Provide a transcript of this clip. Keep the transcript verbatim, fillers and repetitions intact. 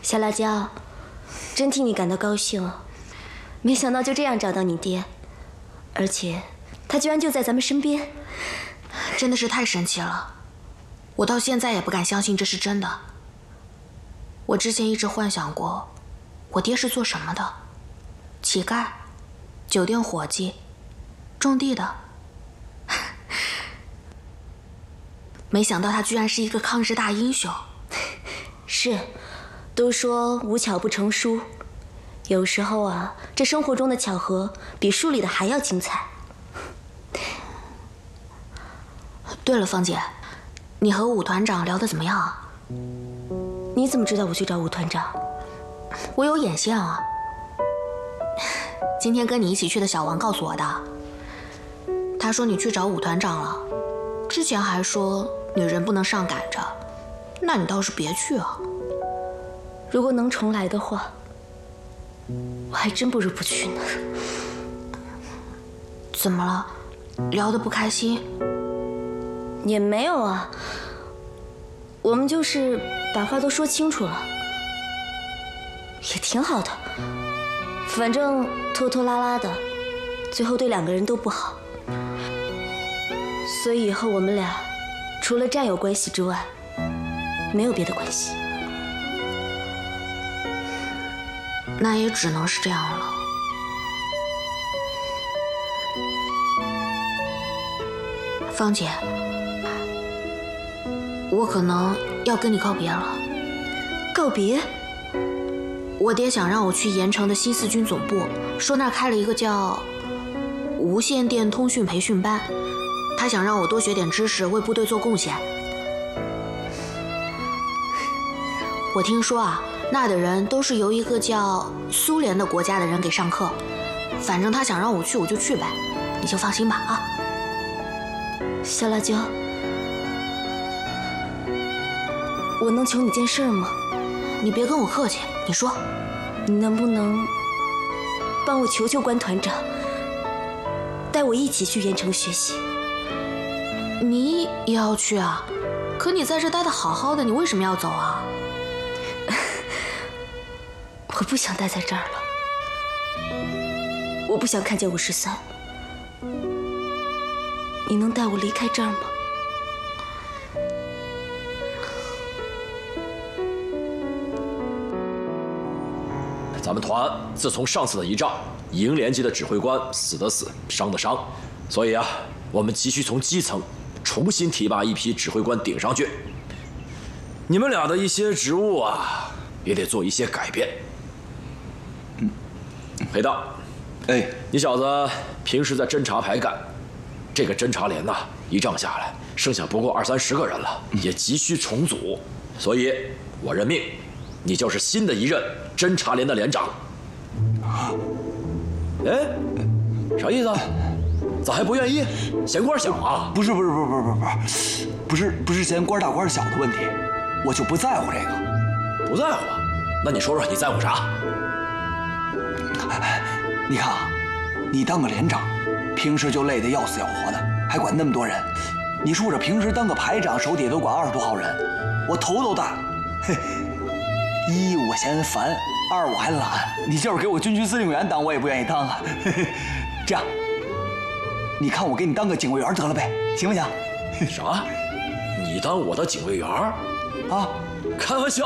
小辣椒，真替你感到高兴哦！没想到就这样找到你爹，而且他居然就在咱们身边， 真的是太神奇了！我到现在也不敢相信这是真的。我之前一直幻想过，我爹是做什么的？乞丐、酒店伙计、种地的。没想到他居然是一个抗日大英雄。 是，都说无巧不成书，有时候啊，这生活中的巧合比书里的还要精彩。 对了，芳姐，你和武团长聊得怎么样啊？ 你怎么知道我去找武团长？ 我有眼线啊。今天跟你一起去的小王告诉我的。他说你去找武团长了，之前还说女人不能上赶着，那你倒是别去啊。 如果能重来的话，我还真不如不去呢。 怎么了？聊得不开心？ 也没有啊，我们就是把话都说清楚了，也挺好的。反正拖拖拉拉的，最后对两个人都不好。所以以后我们俩除了战友关系之外，没有别的关系。 那也只能是这样了。芳姐，我可能要跟你告别了。 告别？ 我爹想让我去盐城的新四军总部，说那儿开了一个叫无线电通讯培训班，他想让我多学点知识，为部队做贡献。我听说啊，那的人都是由一个叫苏联的国家的人给上课，反正他想让我去，我就去呗，你就放心吧啊。 小辣椒，我能求你件事吗？ 你别跟我客气，你说。 你能不能帮我求求关团长，带我一起去盐城学习？ 你也要去啊？可你在这待得好好的，你为什么要走啊？ 我不想待在这儿了，我不想看见五十三。你能带我离开这儿吗？ 咱们团自从上次的一仗，营连级的指挥官死的死，伤的伤，所以啊，我们急需从基层重新提拔一批指挥官顶上去。你们俩的一些职务啊，也得做一些改变。嗯，裴道， 哎， 你小子平时在侦察排干，这个侦察连呐，一仗下来，剩下不过二三十个人了，也急需重组，所以我任命你就是新的一任侦察连的连长。哎，啥意思啊？咋还不愿意？嫌官小啊？ 不是不是不是不是不是不是不是嫌官大官小的问题，我就不在乎这个。 不在乎？那你说说你在乎啥？ 你看啊，你当个连长，平时就累得要死要活的，还管那么多人。你说这平时当个排长，手底下都管二十多号人，我头都大。嘿，一我嫌烦，二我还懒。你就是给我军区司令员当，我也不愿意当啊。这样，你看我给你当个警卫员得了呗，行不行？ 啥？你当我的警卫员？ 啊？ 开玩笑。